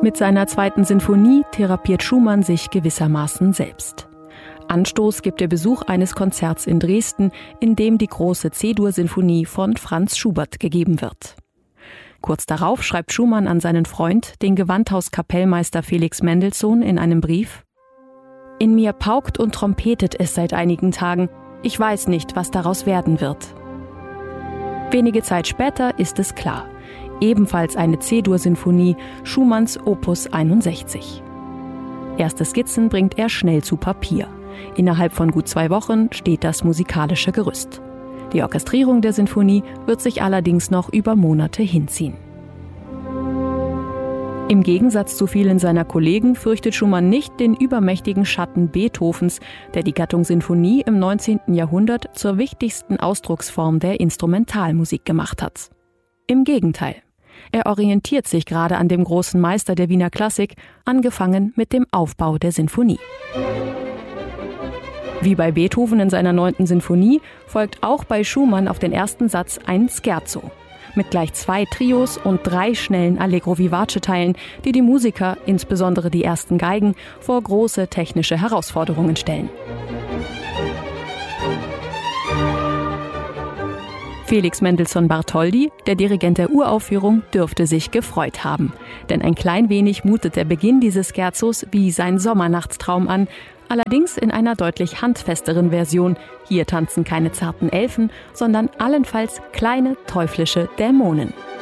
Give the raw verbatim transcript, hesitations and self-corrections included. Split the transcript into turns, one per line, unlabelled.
Mit seiner zweiten Sinfonie therapiert Schumann sich gewissermaßen selbst. Anstoß gibt der Besuch eines Konzerts in Dresden, in dem die große C-Dur-Sinfonie von Franz Schubert gegeben wird. Kurz darauf schreibt Schumann an seinen Freund, den Gewandhauskapellmeister Felix Mendelssohn, in einem Brief: »In mir paukt und trompetet es seit einigen Tagen. Ich weiß nicht, was daraus werden wird.« Wenige Zeit später ist es klar. Ebenfalls eine C-Dur-Sinfonie, Schumanns Opus einundsechzig. Erste Skizzen bringt er schnell zu Papier. Innerhalb von gut zwei Wochen steht das musikalische Gerüst. Die Orchestrierung der Sinfonie wird sich allerdings noch über Monate hinziehen. Im Gegensatz zu vielen seiner Kollegen fürchtet Schumann nicht den übermächtigen Schatten Beethovens, der die Gattung Sinfonie im neunzehnten Jahrhundert zur wichtigsten Ausdrucksform der Instrumentalmusik gemacht hat. Im Gegenteil. Er orientiert sich gerade an dem großen Meister der Wiener Klassik, angefangen mit dem Aufbau der Sinfonie. Wie bei Beethoven in seiner neunten Sinfonie folgt auch bei Schumann auf den ersten Satz ein Scherzo mit gleich zwei Trios und drei schnellen Allegro vivace-Teilen, die die Musiker, insbesondere die ersten Geigen, vor große technische Herausforderungen stellen. Felix Mendelssohn Bartholdy, der Dirigent der Uraufführung, dürfte sich gefreut haben. Denn ein klein wenig mutet der Beginn dieses Scherzos wie sein Sommernachtstraum an, allerdings in einer deutlich handfesteren Version. Hier tanzen keine zarten Elfen, sondern allenfalls kleine teuflische Dämonen.